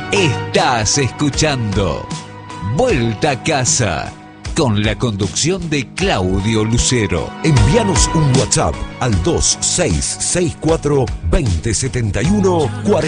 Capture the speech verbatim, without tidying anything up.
Estás escuchando Vuelta a Casa con la conducción de Claudio Lucero. Envíanos un WhatsApp al dos seis seis cuatro, dos cero siete uno, cuatro